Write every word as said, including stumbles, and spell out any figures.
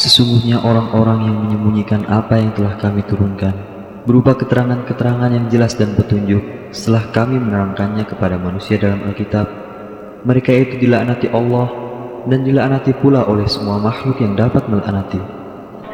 Sesungguhnya orang-orang yang menyembunyikan apa yang telah kami turunkan, berupa keterangan-keterangan yang jelas dan petunjuk, setelah kami menerangkannya kepada manusia dalam Alkitab, mereka itu dilaknati Allah dan dilaknati pula oleh semua makhluk yang dapat melaknati.